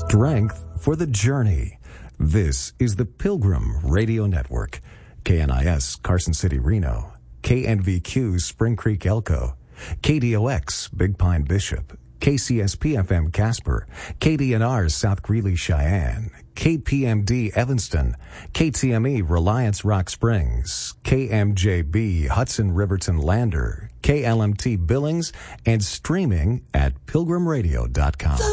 Strength for the journey. This is the Pilgrim Radio Network. KNIS, Carson City, Reno. KNVQ, Spring Creek, Elko. KDOX, Big Pine, Bishop. KCSP-FM, Casper. KDNR, South Greeley, Cheyenne. KPMD, Evanston. KTME, Reliance, Rock Springs. KMJB, Hudson, Riverton, Lander. KLMT, Billings, and streaming at pilgrimradio.com.